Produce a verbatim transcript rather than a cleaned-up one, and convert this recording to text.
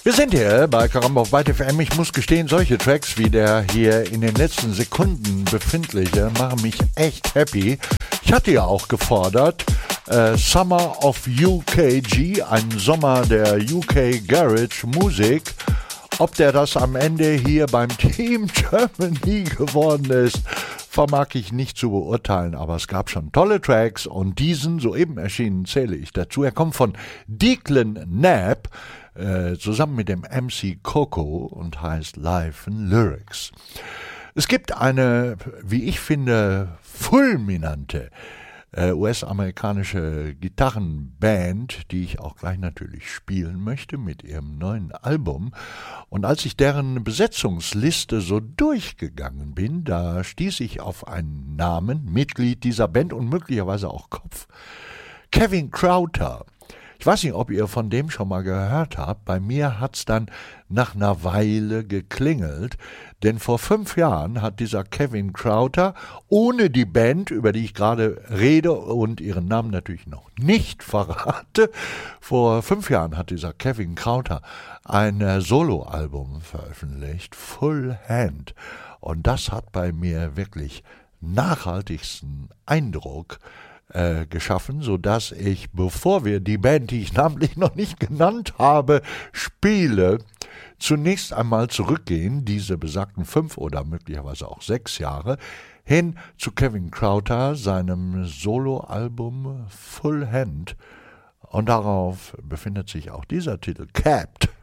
Wir sind hier bei Karamba auf Byte F M. Ich muss gestehen, solche Tracks wie der hier in den letzten Sekunden befindliche machen mich echt happy. Ich hatte ja auch gefordert, äh, Summer of U K G, ein Sommer der U K Garage Musik. Ob der das am Ende hier beim Team Germany geworden ist, vermag ich nicht zu beurteilen, aber es gab schon tolle Tracks und diesen, soeben erschienen, zähle ich dazu. Er kommt von Declan Knapp, äh, zusammen mit dem M C Coco und heißt Live and Lyrics. Es gibt eine, wie ich finde, fulminante äh, U S-amerikanische Gitarrenband, die ich auch gleich natürlich spielen möchte mit ihrem neuen Album. Und als ich deren Besetzungsliste so durchgegangen bin, da stieß ich auf einen Namen, Mitglied dieser Band und möglicherweise auch Kopf. Kevin Crowther. Ich weiß nicht, ob ihr von dem schon mal gehört habt. Bei mir hat's dann nach einer Weile geklingelt, denn vor fünf Jahren hat dieser Kevin Crowther ohne die Band, über die ich gerade rede und ihren Namen natürlich noch nicht verrate, vor fünf Jahren hat dieser Kevin Crowther ein Soloalbum veröffentlicht, Full Hand. Und das hat bei mir wirklich nachhaltigsten Eindruck Äh, geschaffen, sodass ich, bevor wir die Band, die ich namentlich noch nicht genannt habe, spiele, zunächst einmal zurückgehen, diese besagten fünf oder möglicherweise auch sechs Jahre, hin zu Kevin Crowther, seinem Soloalbum Full Hand. Und darauf befindet sich auch dieser Titel, Capped.